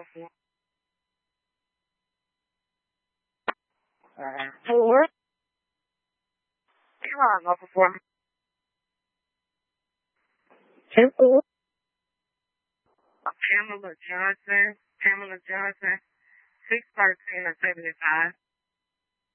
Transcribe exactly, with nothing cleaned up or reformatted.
perform. Uh, four. Come on, I'll perform. Two. Pamela Johnson. Pamela Johnson. Six thirteen or seventy five.